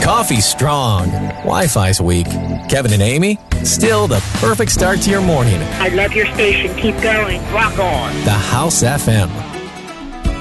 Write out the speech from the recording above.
Coffee's strong. Wi-Fi's weak. Kevin and Amy, still the perfect start to your morning. I love your station. Keep going. Rock on. The House FM.